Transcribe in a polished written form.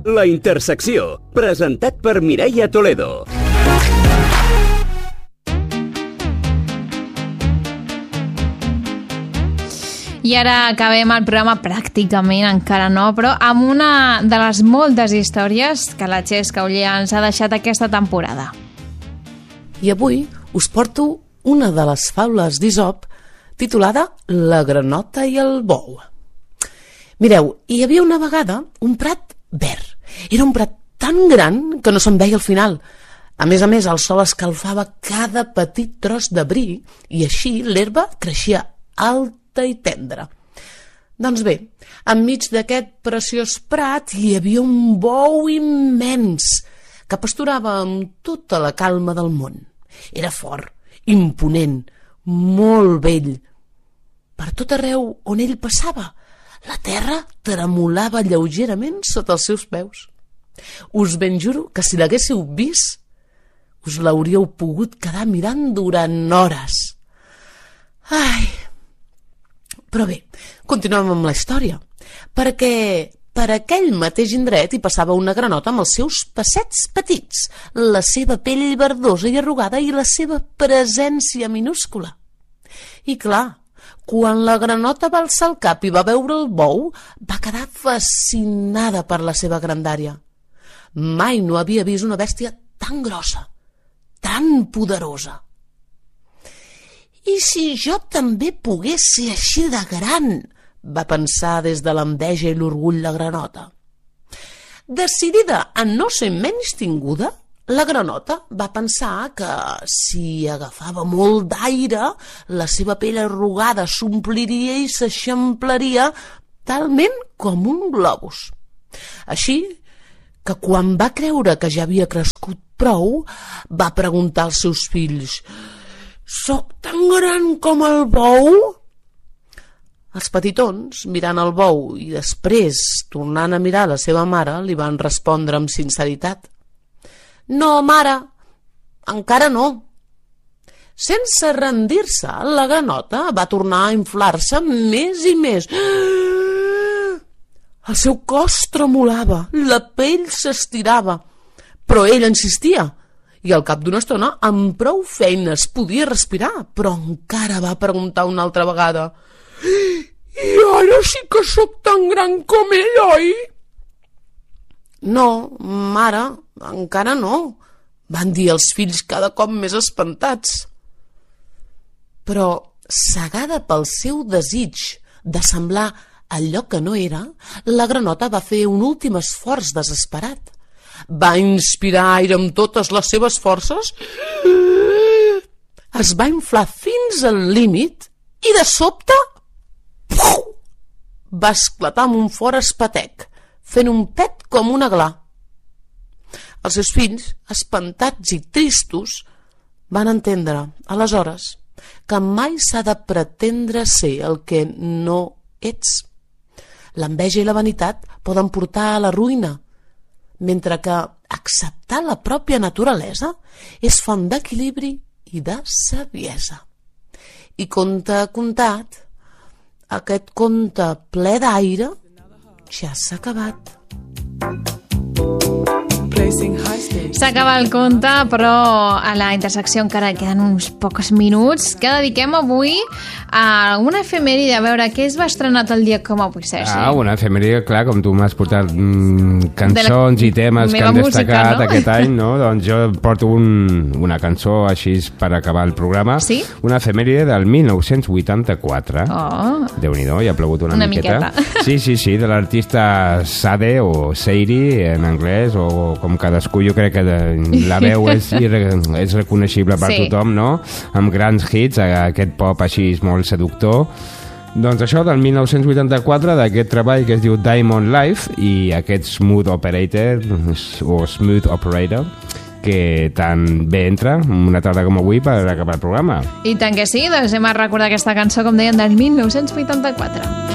La Intersecció, presentat per Mireia Toledo. I ara acabem el programa, pràcticament encara no, però amb una de les moltes històries que la Xesca Oller ens ha deixat aquesta temporada. I avui us porto una de les faules d'Isop titulada La granota i el bou. Mireu, hi havia una vegada un prat verd. Era un prat tan gran que no se'n veia al final. A més, el sol escalfava cada petit tros de bri i així l'herba creixia alta i tendra. Doncs bé, enmig d'aquest preciós prat hi havia un bou immens que pasturava amb tota la calma del món. Era fort, imponent, molt vell. Per tot arreu on ell passava, la terra tremolava lleugerament sota els seus peus. Us ben juro que si l'haguéssiu vist, us l'hauríeu pogut quedar mirant durant hores. Ai... Però bé, continuem amb la història, perquè per aquell mateix indret hi passava una granota amb els seus pessets petits, la seva pell verdosa i arrugada i la seva presència minúscula. I clar, quan la granota va alçar el cap i va veure el bou, va quedar fascinada per la seva grandària. Mai no havia vist una bèstia tan grossa, tan poderosa. I si jo també pogués ser així de gran, va pensar des de l'enveja i l'orgull la granota. Decidida a no ser menystinguda, la granota va pensar que si agafava molt d'aire, la seva pell arrugada s'ompliria i s'eixamplaria talment com un globus. Així que quan va creure que ja havia crescut prou, va preguntar als seus fills: «Soc tan gran com el bou?» Els petitons, mirant el bou i després tornant a mirar la seva mare, li van respondre amb sinceritat: «No, mare, encara no». Sense rendir-se, la granota va tornar a inflar-se més i més. El seu cos tremolava, la pell s'estirava, però ell insistia. I al cap d'una estona, amb prou feines, podia respirar, però encara va preguntar una altra vegada: «I ara sí que sóc tan gran com ell, oi?» «No, mare, encara no», van dir els fills cada cop més espantats. Però, cegada pel seu desig de semblar allò que no era, la granota va fer un últim esforç desesperat. Va inspirar aire amb totes les seves forces, es va inflar fins al límit i de sobte va esclatar amb un fort espetec, fent un pet com una gla. Els seus fills, espantats i tristos, van entendre, aleshores, que mai s'ha de pretendre ser el que no ets. L'enveja i la vanitat poden portar a la ruïna, mentre que acceptar la pròpia naturalesa és font d'equilibri i de saviesa. I conte contat, aquest conte ple d'aire ja s'ha acabat. S'acaba el conte, però a la Intersecció encara queden uns pocs minuts que dediquem avui a una efemèride, a veure què es va estrenar el dia com avui, Sergi. Una efemèride, clar, com tu m'has portat cançons i temes que han destacat aquest any, no? Doncs jo porto una cançó així per acabar el programa. Sí? Una efemèride del 1984. Déu-n'hi-do, ja ha plogut una miqueta. Sí, de l'artista Sade o Sadie en anglès, o com cadascú, jo crec que la veu és reconeixible per tothom, no? Amb grans hits, aquest pop així molt seductor. Doncs això, del 1984, d'aquest treball que es diu Diamond Life, i aquest Smooth Operator, o Smooth Operator, que tan bé entra una tarda com avui per acabar el programa. I tant que sí, doncs hem de recordar aquesta cançó, com deien, del 1984.